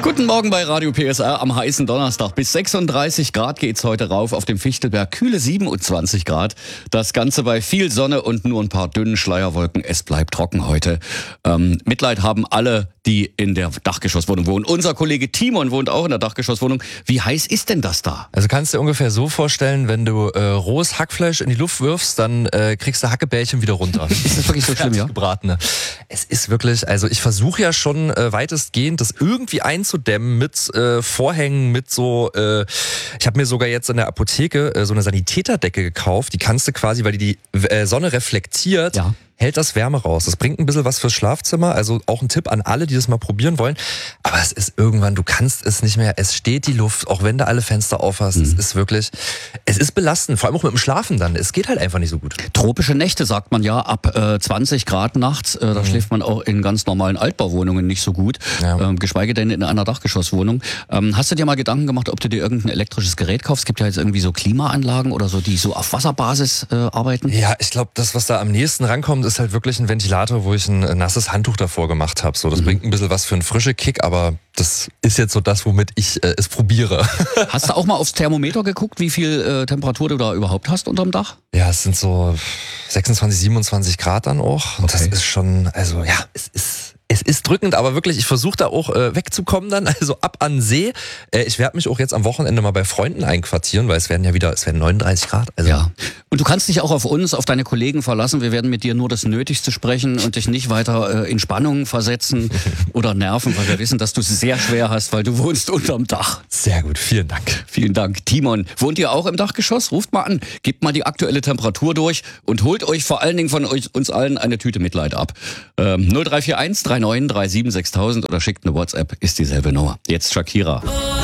Guten Morgen bei Radio PSR am heißen Donnerstag. Bis 36 Grad geht's heute rauf auf dem Fichtelberg. Kühle 27 Grad. Das Ganze bei viel Sonne und nur ein paar dünnen Schleierwolken. Es bleibt trocken heute. Mitleid haben alle, die in der Dachgeschosswohnung wohnen. Unser Kollege Timon wohnt auch in der Dachgeschosswohnung. Wie heiß ist denn das da? Also kannst du dir ungefähr so vorstellen, wenn du rohes Hackfleisch in die Luft wirfst, dann kriegst du Hackebällchen wieder runter. Ist das wirklich so schlimm, ja? Gebratene. Es ist wirklich, also ich versuche ja schon weitestgehend das irgendwie einzudämmen mit Vorhängen, mit so, ich habe mir sogar jetzt in der Apotheke so eine Sanitäterdecke gekauft, die kannst du quasi, weil die Sonne reflektiert, ja, hält das Wärme raus. Das bringt ein bisschen was fürs Schlafzimmer, also auch ein Tipp an alle, die das mal probieren wollen. Aber es ist irgendwann, du kannst es nicht mehr, es steht die Luft, auch wenn du alle Fenster aufhast, es ist wirklich, es ist belastend, vor allem auch mit dem Schlafen dann, es geht halt einfach nicht so gut. Tropische Nächte, sagt man ja, ab 20 Grad nachts, da schläft man auch in ganz normalen Altbauwohnungen nicht so gut, geschweige denn in einer Dachgeschosswohnung. Hast du dir mal Gedanken gemacht, ob du dir irgendein elektrisches Gerät kaufst? Es gibt ja jetzt irgendwie so Klimaanlagen oder so, die so auf Wasserbasis arbeiten. Ja, ich glaube, das, was da am nächsten rankommt, ist halt wirklich ein Ventilator, wo ich ein nasses Handtuch davor gemacht habe. So, das bringt ein bisschen was für einen frischen Kick, aber das ist jetzt so das, womit ich es probiere. Hast du auch mal aufs Thermometer geguckt, wie viel Temperatur du da überhaupt hast unterm Dach? Ja, es sind so 26, 27 Grad dann auch. Und das ist schon, also ja, es ist drückend, aber wirklich, ich versuche da auch wegzukommen dann, also ab an See. Ich werde mich auch jetzt am Wochenende mal bei Freunden einquartieren, weil es werden 39 Grad. Also. Ja. Und du kannst dich auch auf uns, auf deine Kollegen verlassen. Wir werden mit dir nur das Nötigste sprechen und dich nicht weiter in Spannungen versetzen oder nerven, weil wir wissen, dass du es sehr schwer hast, weil du wohnst unterm Dach. Sehr gut, vielen Dank. Vielen Dank. Timon, wohnt ihr auch im Dachgeschoss? Ruft mal an, gebt mal die aktuelle Temperatur durch und holt euch vor allen Dingen von uns allen eine Tüte Mitleid ab. 0341 39 37 6000 oder schickt eine WhatsApp, ist dieselbe Nummer. Jetzt Shakira.